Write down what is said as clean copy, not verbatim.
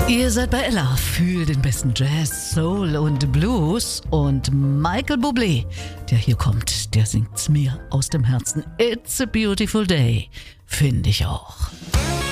Ihr seid bei Ella für den besten Jazz, Soul und Blues. Und Michael Bublé, der hier kommt, der singt's mir aus dem Herzen. It's a beautiful day, finde ich auch.